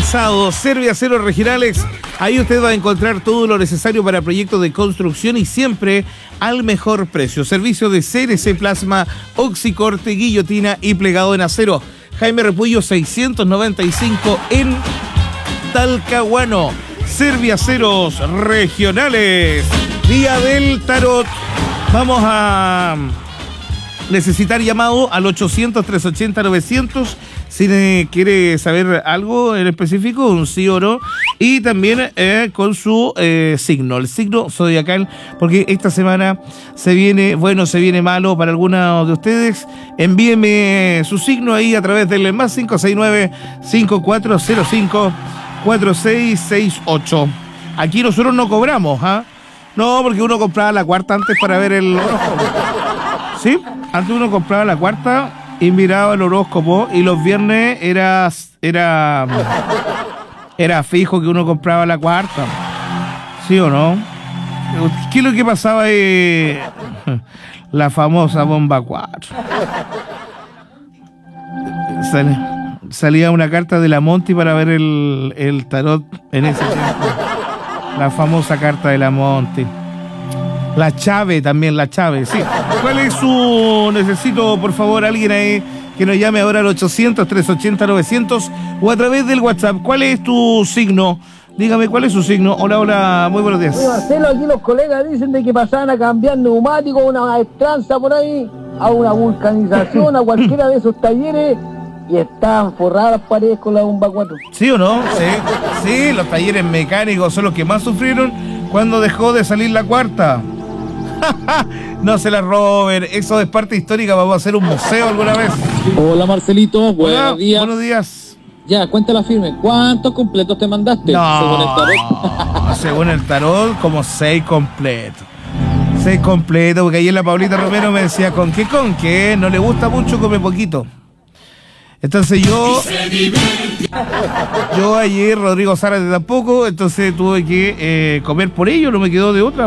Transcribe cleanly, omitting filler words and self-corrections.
Organizado, Serviaceros Regionales. Ahí usted va a encontrar todo lo necesario para proyectos de construcción y siempre al mejor precio. Servicio de CNC Plasma, oxicorte, guillotina y plegado en acero. Jaime Repullo 695 en Talcahuano. Serviaceros Regionales. Día del Tarot. Vamos a necesitar llamado al 800-380-900 si quiere saber algo en específico, un sí o no, y también con su signo, el signo zodiacal, porque esta semana se viene bueno, se viene malo para algunos de ustedes. Envíeme su signo ahí a través del más 569-5405-4668. Aquí nosotros no cobramos, ¿ah? No, porque uno compraba la cuarta antes para ver el horóscopo. ¿Sí? Antes uno compraba la cuarta y miraba el horóscopo, y los viernes era fijo que uno compraba la cuarta. ¿Sí o no? ¿Qué es lo que pasaba ahí? La famosa bomba 4. Salía una carta de la Monty para ver el tarot en ese tiempo. La famosa carta de la Monty. La Chave también, la Chave, sí. ¿Cuál es su...? Necesito, por favor, alguien ahí que nos llame ahora al 800-380-900 o a través del WhatsApp. ¿Cuál es tu signo? Dígame, ¿cuál es su signo? Hola, hola, muy buenos días. Oye, Marcelo, aquí los colegas dicen de que pasaban a cambiar neumáticos, una maestranza por ahí, a una vulcanización, a cualquiera de esos talleres, y estaban forradas las paredes con la bomba 4. ¿Sí o no? Sí, sí, los talleres mecánicos son los que más sufrieron cuando dejó de salir la cuarta. No se la roben, eso es parte histórica. Vamos a hacer un museo alguna vez. Hola Marcelito, buenos días. Buenos días. Ya, cuéntala firme. ¿Cuántos completos te mandaste? No, según el tarot. Según el tarot, como 6 completos. 6 completos, porque ayer la Paulita Romero me decía, ¿con qué? ¿Con qué? No le gusta mucho, come poquito. Entonces yo ayer, Rodrigo Zárate tampoco, entonces tuve que comer por ello, no me quedó de otra.